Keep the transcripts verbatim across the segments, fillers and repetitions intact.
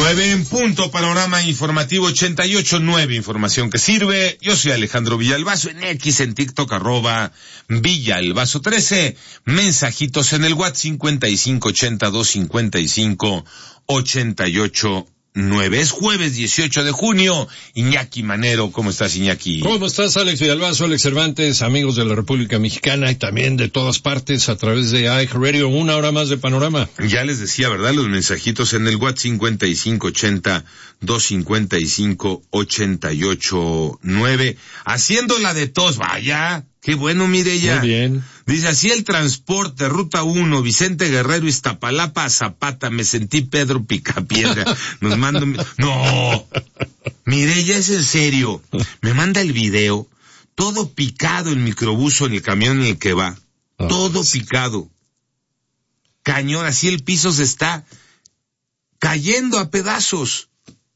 Nueve en punto, panorama informativo ochenta y ocho nueve, información que sirve. Yo soy Alejandro Villalbazo, en X, en TikTok, arroba Villalbazo trece. Mensajitos en el WhatsApp cincuenta y cinco ochenta y dos cincuenta y cinco ochenta y ocho nueve. Es jueves dieciocho de junio. Iñaki Manero, ¿cómo estás, Iñaki? ¿Cómo estás, Alex Villalbazo, Alex Cervantes, amigos de la República Mexicana y también de todas partes a través de iHeartRadio? Una hora más de panorama. Ya les decía, ¿verdad? Los mensajitos en el WhatsApp cincuenta y cinco ochenta dos cincuenta y cinco ochenta y ocho nueve. Haciendo la de tos, vaya. Qué bueno, Mireya. Muy bien. Dice, así el transporte, Ruta uno, Vicente Guerrero, Iztapalapa, Zapata, me sentí Pedro Picapiedra. Nos manda un... No, Mireya, es en serio. Me manda el video, todo picado el microbuso en el camión en el que va. Oh, todo sí. Picado. Cañón, así el piso se está cayendo a pedazos.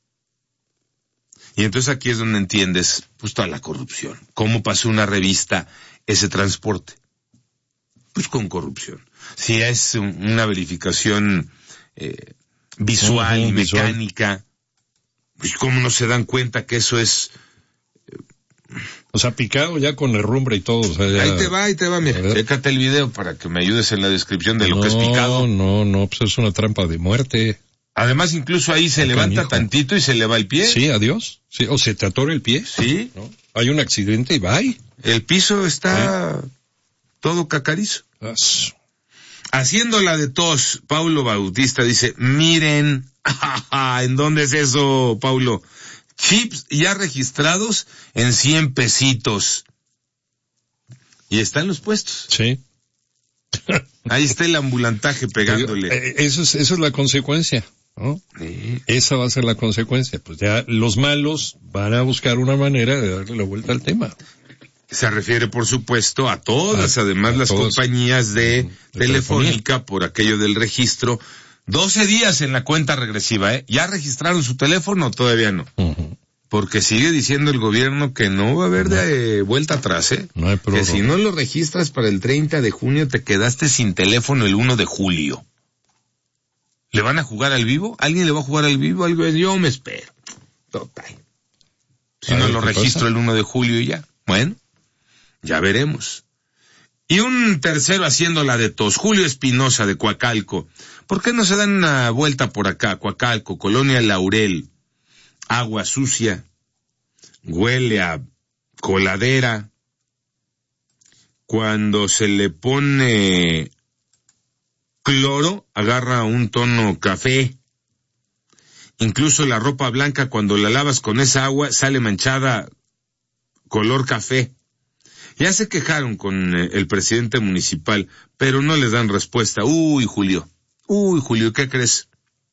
Y entonces aquí es donde entiendes, pues, toda la corrupción. ¿Cómo pasó una revista ese transporte? Pues con corrupción. Si es un, una verificación eh, visual uh-huh, y mecánica, visual. Pues cómo no se dan cuenta que eso es... Eh, o sea, picado ya con herrumbre y todo. O sea, ya... Ahí te va, ahí te va, mira, chécate el video para que me ayudes en la descripción de lo no, que es picado. No, no, pues es una trampa de muerte. Además, incluso ahí se levanta canijo. Tantito y se le va el pie. Sí, adiós. Sí, o se te atora el pie. Sí. ¿No? Hay un accidente y bye. El piso está sí. todo cacarizo. As... Haciendo la de tos, Paulo Bautista dice, miren, ¿en dónde es eso, Paulo? Chips ya registrados en cien pesitos. Y están los puestos. Sí. Ahí está el ambulantaje pegándole. Eso es, eso es la consecuencia, ¿no? Sí. Esa va a ser la consecuencia. Pues ya los malos van a buscar una manera de darle la vuelta al tema. Se refiere, por supuesto, a todas, a, además a las todas. compañías de, de telefónica, por aquello del registro. doce días en la cuenta regresiva, ¿eh? ¿Ya registraron su teléfono? Todavía no. Uh-huh. Porque sigue diciendo el gobierno que no va a haber no. de vuelta atrás, ¿eh? No hay problema. Que si no lo registras para el treinta de junio, te quedaste sin teléfono el uno de julio. ¿Le van a jugar al vivo? ¿Alguien le va a jugar al vivo? Algo, yo me espero. Total. Si no lo registro el uno de julio y ya. Bueno, ya veremos. Y un tercero haciendo la de tos, Julio Espinosa de Coacalco. ¿Por qué no se dan una vuelta por acá? Coacalco, Colonia Laurel. Agua sucia, huele a coladera. Cuando se le pone cloro, agarra un tono café. Incluso la ropa blanca, cuando la lavas con esa agua, sale manchada color café. Ya se quejaron con el presidente municipal, pero no les dan respuesta. Uy, Julio, uy, Julio, ¿qué crees?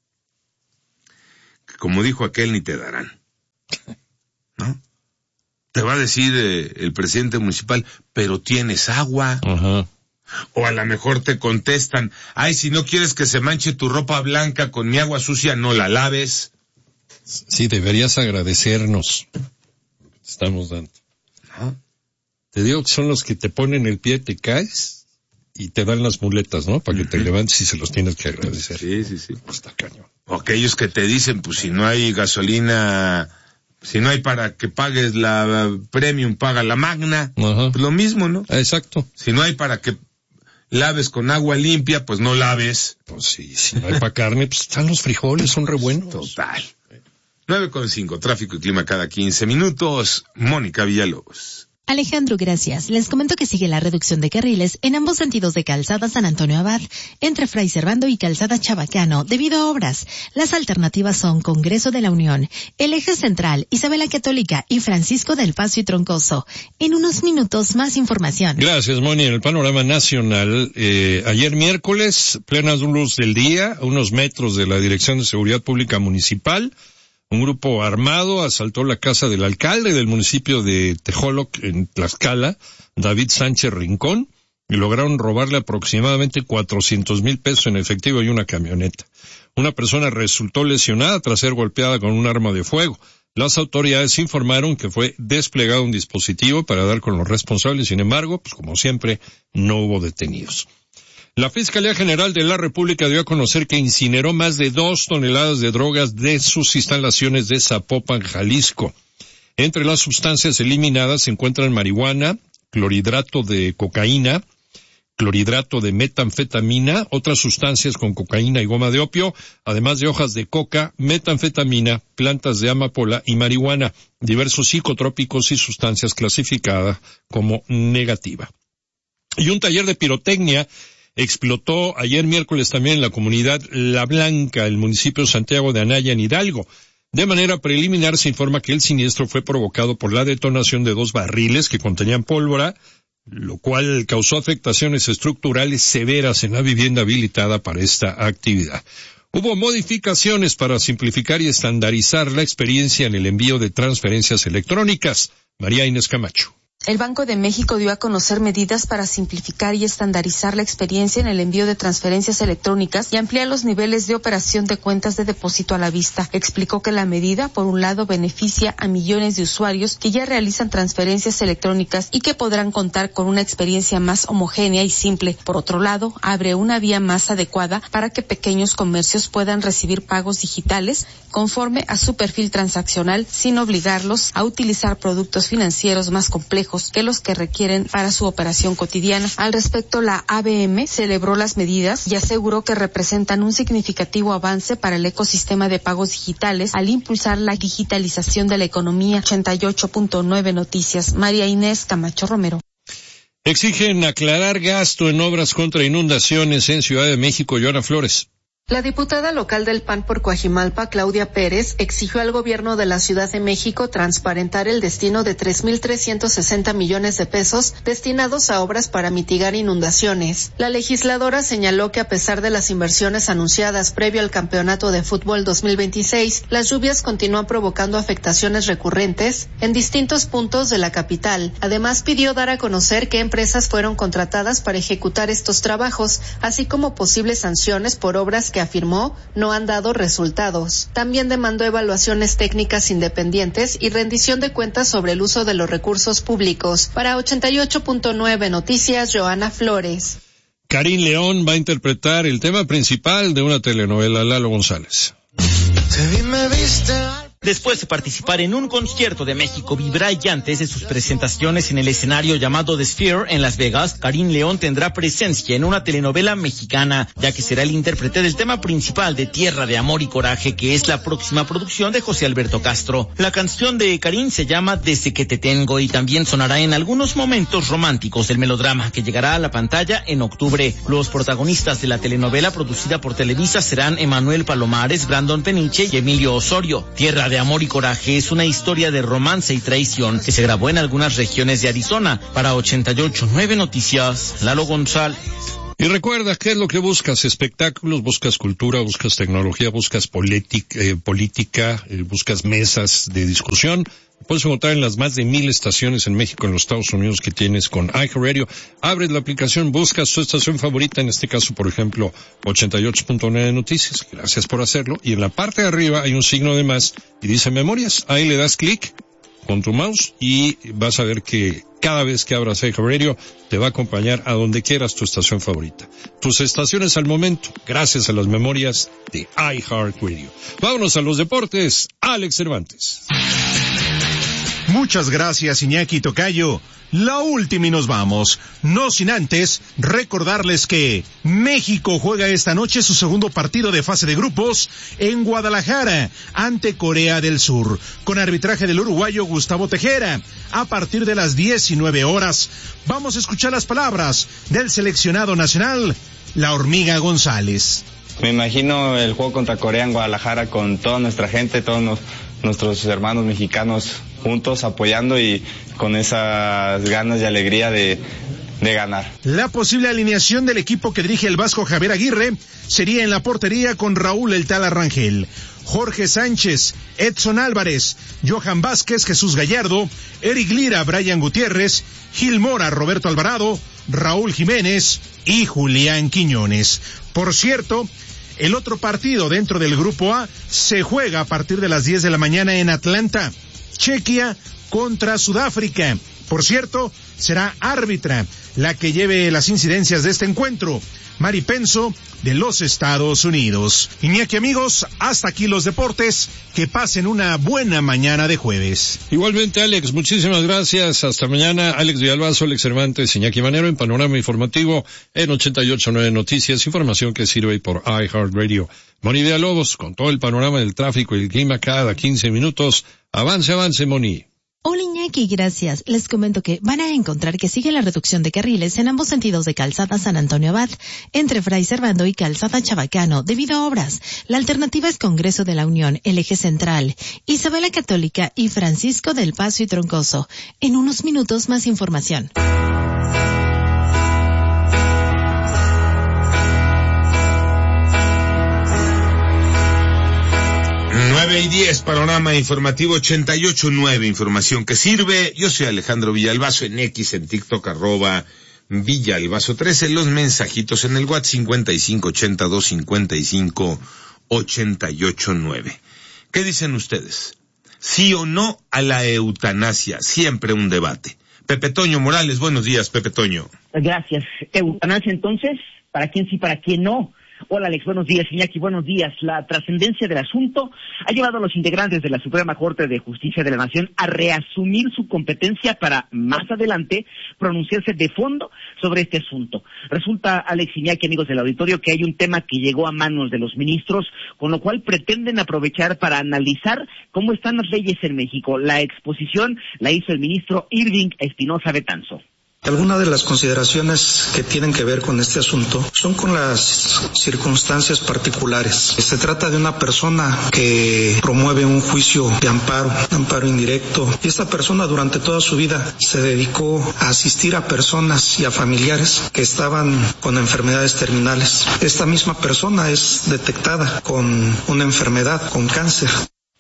Como dijo aquel, ni te darán, ¿no? Te va a decir eh, el presidente municipal, pero tienes agua. Uh-huh. O a lo mejor te contestan, ay, si no quieres que se manche tu ropa blanca con mi agua sucia, no la laves. Sí, deberías agradecernos. Estamos dando. ¿No? Te digo que son los que te ponen el pie, te caes y te dan las muletas, ¿no? Para que uh-huh. te levantes y se los tienes que agradecer. Sí, sí, sí. Pues está cañón. O aquellos que te dicen, pues si no hay gasolina, si no hay para que pagues la premium, paga la magna. Uh-huh. Pues lo mismo, ¿no? Exacto. Si no hay para que laves con agua limpia, pues no laves. Pues sí, si no hay para carne, pues están los frijoles, son re buenos. Total. nueve con cinco, tráfico y clima cada quince minutos. Mónica Villalobos. Alejandro, gracias. Les comento que sigue la reducción de carriles en ambos sentidos de Calzada San Antonio Abad, entre Fray Servando y Calzada Chabacano, debido a obras. Las alternativas son Congreso de la Unión, el Eje Central, Isabela Católica y Francisco del Paso y Troncoso. En unos minutos, más información. Gracias, Moni. En el panorama nacional, eh, ayer miércoles, plena luz del día, a unos metros de la Dirección de Seguridad Pública Municipal, un grupo armado asaltó la casa del alcalde del municipio de Tejoloc, en Tlaxcala, David Sánchez Rincón, y lograron robarle aproximadamente cuatrocientos mil pesos en efectivo y una camioneta. Una persona resultó lesionada tras ser golpeada con un arma de fuego. Las autoridades informaron que fue desplegado un dispositivo para dar con los responsables, sin embargo, pues como siempre, no hubo detenidos. La Fiscalía General de la República dio a conocer que incineró más de dos toneladas de drogas de sus instalaciones de Zapopan, Jalisco. Entre las sustancias eliminadas se encuentran marihuana, clorhidrato de cocaína, clorhidrato de metanfetamina, otras sustancias con cocaína y goma de opio, además de hojas de coca, metanfetamina, plantas de amapola y marihuana, diversos psicotrópicos y sustancias clasificadas como negativa. Y un taller de pirotecnia explotó ayer miércoles también en la comunidad La Blanca, el municipio de Santiago de Anaya, en Hidalgo. De manera preliminar se informa que el siniestro fue provocado por la detonación de dos barriles que contenían pólvora, lo cual causó afectaciones estructurales severas en la vivienda habilitada para esta actividad. Hubo modificaciones para simplificar y estandarizar la experiencia en el envío de transferencias electrónicas. María Inés Camacho. El Banco de México dio a conocer medidas para simplificar y estandarizar la experiencia en el envío de transferencias electrónicas y ampliar los niveles de operación de cuentas de depósito a la vista. Explicó que la medida, por un lado, beneficia a millones de usuarios que ya realizan transferencias electrónicas y que podrán contar con una experiencia más homogénea y simple. Por otro lado, abre una vía más adecuada para que pequeños comercios puedan recibir pagos digitales conforme a su perfil transaccional sin obligarlos a utilizar productos financieros más complejos que los que requieren para su operación cotidiana. Al respecto, la A B M celebró las medidas y aseguró que representan un significativo avance para el ecosistema de pagos digitales al impulsar la digitalización de la economía. ochenta y ocho punto nueve Noticias, María Inés Camacho Romero. Exigen aclarar gasto en obras contra inundaciones en Ciudad de México. Joana Flores. La diputada local del P A N por Coajimalpa, Claudia Pérez, exigió al gobierno de la Ciudad de México transparentar el destino de tres mil trescientos sesenta millones de pesos destinados a obras para mitigar inundaciones. La legisladora señaló que a pesar de las inversiones anunciadas previo al Campeonato de Fútbol dos mil veintiséis, las lluvias continúan provocando afectaciones recurrentes en distintos puntos de la capital. Además, pidió dar a conocer qué empresas fueron contratadas para ejecutar estos trabajos, así como posibles sanciones por obras que que afirmó no han dado resultados. También demandó evaluaciones técnicas independientes y rendición de cuentas sobre el uso de los recursos públicos. Para ochenta y ocho punto nueve Noticias, Joana Flores. Karim León va a interpretar el tema principal de una telenovela, Lalo González. Te vi, me viste. Después de participar en un concierto de México Vibrante antes de sus presentaciones en el escenario llamado The Sphere en Las Vegas, Karim León tendrá presencia en una telenovela mexicana, ya que será el intérprete del tema principal de Tierra de Amor y Coraje, que es la próxima producción de José Alberto Castro. La canción de Karim se llama Desde que te tengo y también sonará en algunos momentos románticos del melodrama, que llegará a la pantalla en octubre. Los protagonistas de la telenovela producida por Televisa serán Emanuel Palomares, Brandon Peniche y Emilio Osorio. Tierra de Amor y Coraje es una historia de romance y traición que se grabó en algunas regiones de Arizona. Para ochenta y ocho punto nueve Noticias, Lalo González. Y recuerda, ¿qué es lo que buscas? Espectáculos, buscas cultura, buscas tecnología, buscas política, eh, política eh, buscas mesas de discusión. Puedes encontrar en las más de mil estaciones en México, en los Estados Unidos que tienes con iHeartRadio. Abres la aplicación, buscas tu estación favorita, en este caso, por ejemplo, ochenta y ocho punto nueve Noticias. Gracias por hacerlo. Y en la parte de arriba hay un signo de más y dice Memorias. Ahí le das clic con tu mouse y vas a ver que cada vez que abras iHeartRadio te va a acompañar a donde quieras tu estación favorita. Tus estaciones al momento, gracias a las memorias de iHeartRadio. Vámonos a los deportes. Alex Cervantes. Muchas gracias, Iñaki Tocayo. La última y nos vamos. No sin antes recordarles que México juega esta noche su segundo partido de fase de grupos en Guadalajara ante Corea del Sur, con arbitraje del uruguayo Gustavo Tejera, a partir de las diecinueve horas. Vamos a escuchar las palabras del seleccionado nacional, la Hormiga González. Me imagino el juego contra Corea en Guadalajara con toda nuestra gente, todos nos, nuestros hermanos mexicanos juntos apoyando y con esas ganas y alegría de, de ganar. La posible alineación del equipo que dirige el vasco Javier Aguirre sería en la portería con Raúl El Tala Rangel, Jorge Sánchez, Edson Álvarez, Johan Vázquez, Jesús Gallardo, Eric Lira, Brian Gutiérrez, Gil Mora, Roberto Alvarado, Raúl Jiménez y Julián Quiñones. Por cierto, el otro partido dentro del Grupo A se juega a partir de las diez de la mañana en Atlanta. Chequia contra Sudáfrica. Por cierto, será árbitra la que lleve las incidencias de este encuentro, Mari Penso, de los Estados Unidos. Iñaki, amigos, hasta aquí los deportes. Que pasen una buena mañana de jueves. Igualmente, Alex, muchísimas gracias. Hasta mañana. Alex Villalbazo, Alex Cervantes, Iñaki Manero en Panorama Informativo en ochenta y ocho punto nueve Noticias. Información que sirve por iHeartRadio. Moni Villalobos, con todo el panorama del tráfico y el clima cada quince minutos. Avance, avance, Moni. Hola Iñaki, gracias. Les comento que van a encontrar que sigue la reducción de carriles en ambos sentidos de Calzada San Antonio Abad, entre Fray Servando y Calzada Chabacano, debido a obras. La alternativa es Congreso de la Unión, el eje central, Isabela Católica y Francisco del Paso y Troncoso. En unos minutos más información. nueve y diez, Panorama Informativo ochenta y ocho punto nueve, información que sirve. Yo soy Alejandro Villalbazo, en X, en TikTok, arroba Villalbazo trece, los mensajitos en el WhatsApp cincuenta y cinco ochenta y dos cincuenta y cinco ochenta y ocho nueve. ¿Qué dicen ustedes? ¿Sí o no a la eutanasia? Siempre un debate. Pepe Toño Morales, buenos días, Pepe Toño. Gracias. Eutanasia entonces, ¿para quién sí, para quién no? Hola Alex, buenos días. Iñaki, buenos días. La trascendencia del asunto ha llevado a los integrantes de la Suprema Corte de Justicia de la Nación a reasumir su competencia para más adelante pronunciarse de fondo sobre este asunto. Resulta, Alex, Iñaki, amigos del auditorio, que hay un tema que llegó a manos de los ministros, con lo cual pretenden aprovechar para analizar cómo están las leyes en México. La exposición la hizo el ministro Irving Espinosa Betanzo. Algunas de las consideraciones que tienen que ver con este asunto son con las circunstancias particulares. Se trata de una persona que promueve un juicio de amparo, amparo indirecto, y esta persona durante toda su vida se dedicó a asistir a personas y a familiares que estaban con enfermedades terminales. Esta misma persona es detectada con una enfermedad, con cáncer.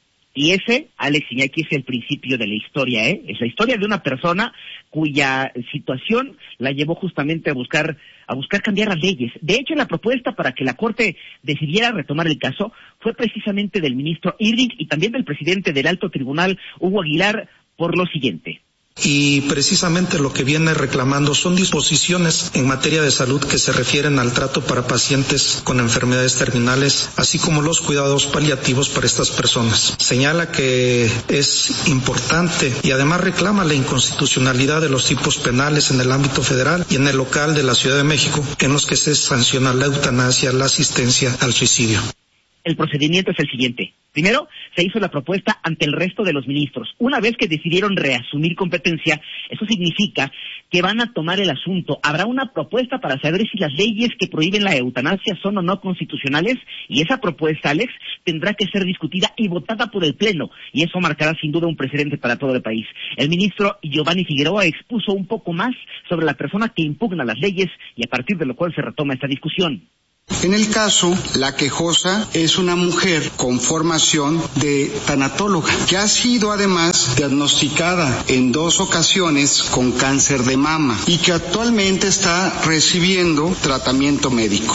Y ese, Alex Iñaki, es el principio de la historia, ¿eh? Es la historia de una persona cuya situación la llevó justamente a buscar a buscar cambiar las leyes. De hecho, la propuesta para que la Corte decidiera retomar el caso fue precisamente del ministro Irving y también del presidente del Alto Tribunal, Hugo Aguilar, por lo siguiente. Y precisamente lo que viene reclamando son disposiciones en materia de salud que se refieren al trato para pacientes con enfermedades terminales, así como los cuidados paliativos para estas personas. Señala que es importante y además reclama la inconstitucionalidad de los tipos penales en el ámbito federal y en el local de la Ciudad de México, en los que se sanciona la eutanasia, la asistencia al suicidio. El procedimiento es el siguiente. Primero, se hizo la propuesta ante el resto de los ministros. Una vez que decidieron reasumir competencia, eso significa que van a tomar el asunto. Habrá una propuesta para saber si las leyes que prohíben la eutanasia son o no constitucionales, y esa propuesta, Alex, tendrá que ser discutida y votada por el Pleno, y eso marcará sin duda un precedente para todo el país. El ministro Giovanni Figueroa expuso un poco más sobre la persona que impugna las leyes, y a partir de lo cual se retoma esta discusión. En el caso, la quejosa es una mujer con formación de tanatóloga, que ha sido además diagnosticada en dos ocasiones con cáncer de mama y que actualmente está recibiendo tratamiento médico.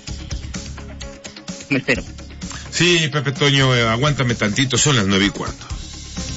Me espero. Sí, Pepe Toño, eh, aguántame tantito, son las nueve y cuarto.